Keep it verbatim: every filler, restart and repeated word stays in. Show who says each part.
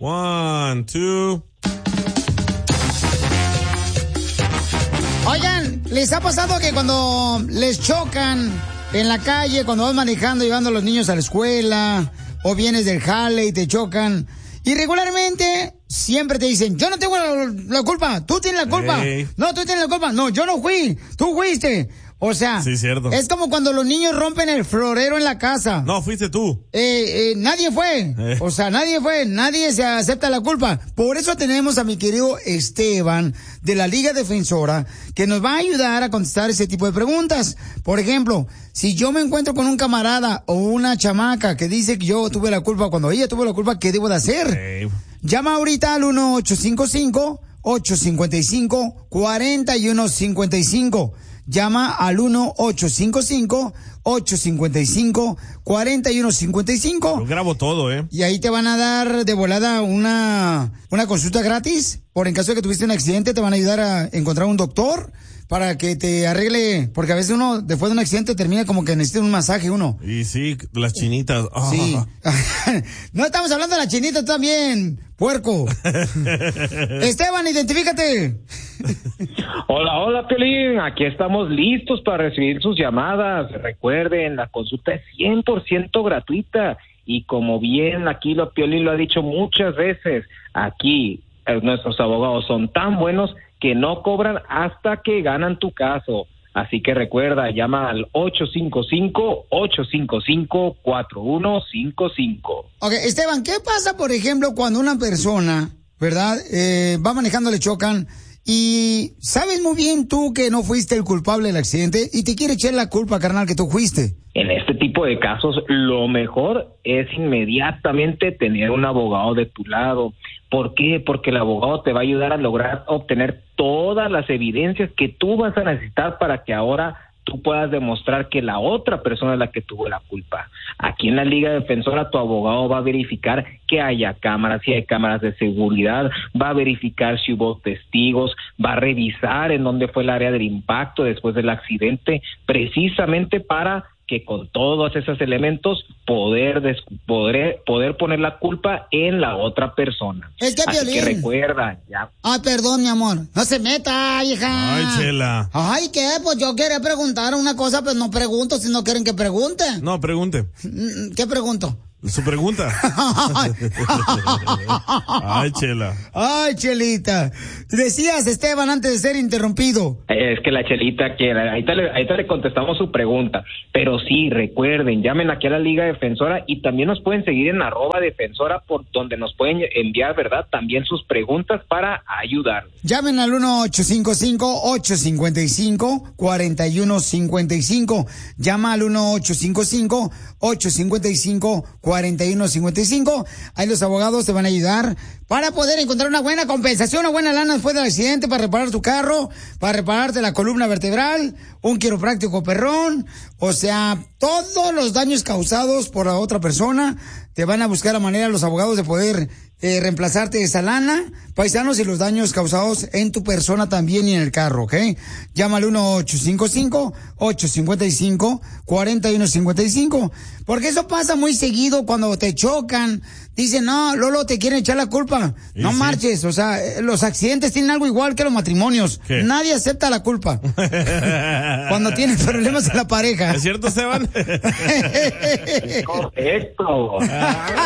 Speaker 1: One, two.
Speaker 2: Oigan, ¿les ha pasado que cuando les chocan en la calle, cuando vas manejando, llevando a los niños a la escuela, o vienes del jale y te chocan, y regularmente siempre te dicen, yo no tengo la, la culpa, tú tienes la culpa. Hey. No, tú tienes la culpa. No, yo no fui, tú fuiste. O sea,
Speaker 1: sí, cierto.
Speaker 2: Es como cuando los niños rompen el florero en la casa.
Speaker 1: No, fuiste tú.
Speaker 2: Eh, eh, nadie fue. Eh. O sea, nadie fue. Nadie se acepta la culpa. Por eso tenemos a mi querido Esteban de la Liga Defensora que nos va a ayudar a contestar ese tipo de preguntas. Por ejemplo, si yo me encuentro con un camarada o una chamaca que dice que yo tuve la culpa cuando ella tuvo la culpa, ¿qué debo de hacer? Hey. Llama ahorita al uno ocho cinco cinco, ocho cinco cinco, cuatro uno cinco cinco. Llama al uno ocho cinco cinco, ocho cinco cinco, cuatro uno cinco cinco.
Speaker 1: Yo grabo todo, ¿eh?
Speaker 2: Y ahí te van a dar de volada una, una consulta gratis. Por en caso de que tuviste un accidente, te van a ayudar a encontrar un doctor para que te arregle, porque a veces uno, después de un accidente, termina como que necesita un masaje uno.
Speaker 1: Y sí, las chinitas. Oh.
Speaker 2: Sí. No estamos hablando de las chinitas también, puerco. Esteban, identifícate.
Speaker 3: Hola, hola, Piolín. Aquí estamos listos para recibir sus llamadas. Recuerden, la consulta es cien por ciento gratuita. Y como bien aquí lo Piolín lo ha dicho muchas veces, aquí eh, nuestros abogados son tan buenos que no cobran hasta que ganan tu caso. Así que recuerda, llama al ocho cinco cinco, ocho cinco cinco, cuatro uno cinco cinco.
Speaker 2: Ok, Esteban, ¿qué pasa, por ejemplo, cuando una persona, verdad, eh, va manejando, le chocan, y sabes muy bien tú que no fuiste el culpable del accidente y te quiere echar la culpa, carnal, que tú fuiste?
Speaker 3: En este tipo de casos, lo mejor es inmediatamente tener un abogado de tu lado. ¿Por qué? Porque el abogado te va a ayudar a lograr obtener todas las evidencias que tú vas a necesitar para que ahora tú puedas demostrar que la otra persona es la que tuvo la culpa. Aquí en la Liga Defensora tu abogado va a verificar que haya cámaras, si hay cámaras de seguridad, va a verificar si hubo testigos, va a revisar en dónde fue el área del impacto después del accidente, precisamente para que con todos esos elementos poder des- poder, poder poner la culpa en la otra persona.
Speaker 2: Es que,
Speaker 3: Así
Speaker 2: Piolín,
Speaker 3: que recuerda, ya.
Speaker 2: Ay, perdón, mi amor. No se meta, hija.
Speaker 1: Ay, Chela.
Speaker 2: Ay, ¿qué? Pues yo quería preguntar una cosa, pero no pregunto si no quieren que pregunte.
Speaker 1: No, pregunte.
Speaker 2: ¿Qué pregunto?
Speaker 1: Su pregunta. Ay, Chela.
Speaker 2: Ay, Chelita. Decías, Esteban, antes de ser interrumpido.
Speaker 3: Es que la Chelita quiere. Ahorita le, ahorita le contestamos su pregunta. Pero sí, recuerden, llamen aquí a la Liga Defensora y también nos pueden seguir en arroba defensora, por donde nos pueden enviar, ¿verdad? También sus preguntas para ayudar.
Speaker 2: Llamen al uno ocho cinco cinco, ocho cinco cinco, cuatro uno cinco cinco. Llama al uno ocho cinco cinco, ocho cinco cinco, cuatro uno cinco cinco. Ahí los abogados te van a ayudar para poder encontrar una buena compensación, una buena lana después del accidente, para reparar tu carro, para repararte la columna vertebral, un quiropráctico perrón. O sea, todos los daños causados por la otra persona, te van a buscar la manera los abogados de poder eh, reemplazarte esa lana, paisanos, y los daños causados en tu persona también y en el carro, ¿ok? Llama al uno ocho cinco cinco, ocho cinco cinco, cuatro uno cinco cinco, porque eso pasa muy seguido cuando te chocan. Dicen, no, Lolo, te quieren echar la culpa. No sí? marches, o sea, los accidentes tienen algo igual que los matrimonios. ¿Qué? Nadie acepta la culpa cuando tienen problemas en la pareja.
Speaker 1: ¿Es cierto, Esteban?
Speaker 3: Correcto.